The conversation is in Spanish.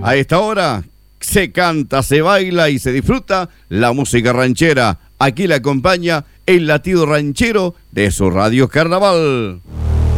A esta hora se canta, se baila y se disfruta la música ranchera. Aquí le acompaña el latido ranchero de su Radio Carnaval.